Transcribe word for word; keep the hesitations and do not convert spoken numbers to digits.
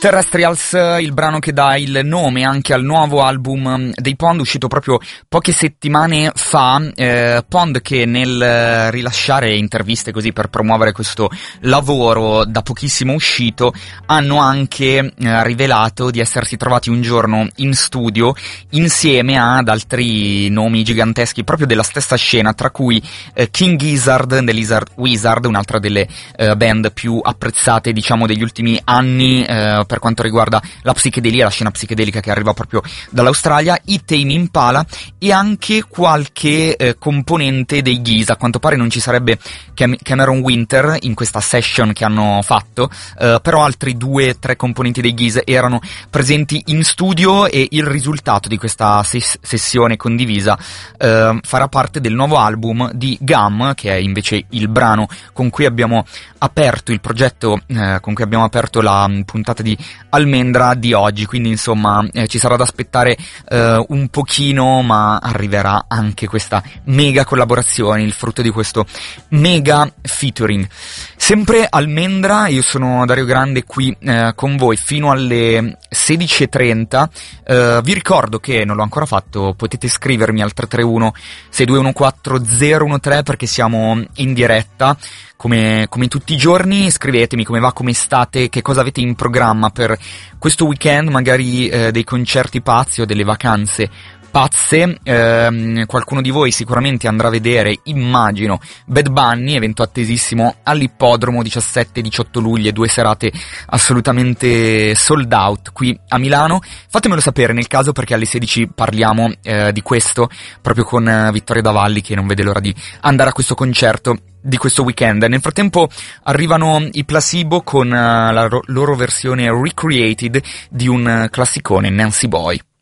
Terrestrials, il brano che dà il nome anche al nuovo album dei Pond, uscito proprio poche settimane fa. eh, Pond che nel rilasciare interviste così per promuovere questo lavoro da pochissimo uscito hanno anche eh, rivelato di essersi trovati un giorno in studio insieme ad altri nomi giganteschi proprio della stessa scena, tra cui eh, King Gizzard, The Lizard Wizard, un'altra delle eh, band più apprezzate diciamo degli ultimi anni eh, per quanto riguarda la psichedelia, la scena psichedelica che arriva proprio dall'Australia, i Tame Impala e anche qualche eh, componente dei Giza. A quanto pare non ci sarebbe Cam- Cameron Winter in questa session che hanno fatto, eh, però altri due o tre componenti dei Giza erano presenti in studio e il risultato di questa ses- sessione condivisa eh, farà parte del nuovo album di Gum, che è invece il brano con cui abbiamo aperto il progetto, eh, con cui abbiamo aperto la mh, puntata di Almendra di oggi. Quindi insomma eh, ci sarà da aspettare eh, un pochino, ma arriverà anche questa mega collaborazione, il frutto di questo mega featuring. Sempre Almendra, io sono Dario Grande qui eh, con voi fino alle sedici e trenta. eh, vi ricordo che non l'ho ancora fatto, potete scrivermi al tre tre uno sei due uno quattro zero uno tre perché siamo in diretta come, come tutti i giorni. Scrivetemi come va, come state, che cosa avete in programma per questo weekend, magari eh, dei concerti pazzi o delle vacanze pazze. Eh, qualcuno di voi sicuramente andrà a vedere, immagino, Bad Bunny, evento attesissimo all'Ippodromo diciassette diciotto luglio, due serate assolutamente sold out qui a Milano. Fatemelo sapere nel caso, perché alle sedici parliamo eh, di questo proprio con eh, Vittorio Davalli, che non vede l'ora di andare a questo concerto di questo weekend. Nel frattempo arrivano i Placebo con uh, la ro- loro versione recreated di un uh, classicone, Nancy Boy.